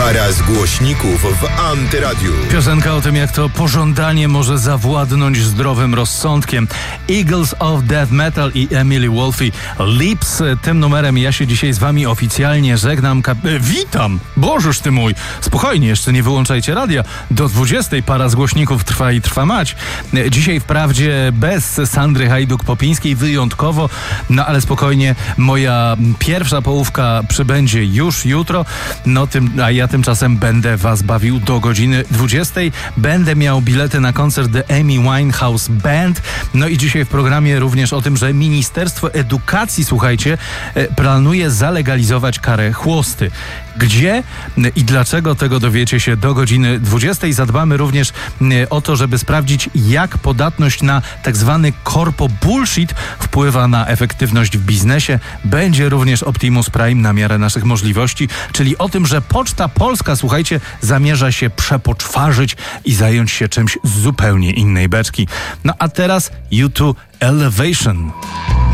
Para z głośników w Antyradiu. Piosenka o tym, jak to pożądanie może zawładnąć zdrowym rozsądkiem. Eagles of Death Metal i Emily Wolfe Lips. Tym numerem ja się dzisiaj z wami oficjalnie żegnam. Witam! Bożuż ty mój! Spokojnie, jeszcze nie wyłączajcie radia. Do 20 para z głośników trwa i trwa mać. Dzisiaj wprawdzie bez Sandry Hajduk-Popińskiej wyjątkowo, no ale spokojnie, moja pierwsza połówka przybędzie już jutro, a ja tymczasem będę was bawił do godziny 20. Będę miał bilety na koncert The Amy Winehouse Band. No i dzisiaj w programie również o tym, że Ministerstwo Edukacji, słuchajcie, planuje zalegalizować karę chłosty. Gdzie i dlaczego, tego dowiecie się do godziny 20. Zadbamy również o to, żeby sprawdzić, jak podatność na tak zwany corpo bullshit wpływa na efektywność w biznesie. Będzie również Optimus Prime na miarę naszych możliwości, czyli o tym, że Poczta Polska, słuchajcie, zamierza się przepoczwarzyć i zająć się czymś z zupełnie innej beczki. No a teraz U2 Elevation.